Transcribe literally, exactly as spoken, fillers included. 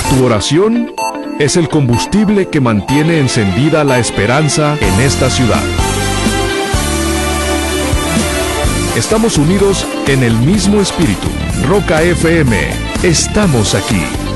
Tu oración es el combustible que mantiene encendida la esperanza en esta ciudad. Estamos unidos en el mismo espíritu. Roca F M, estamos aquí.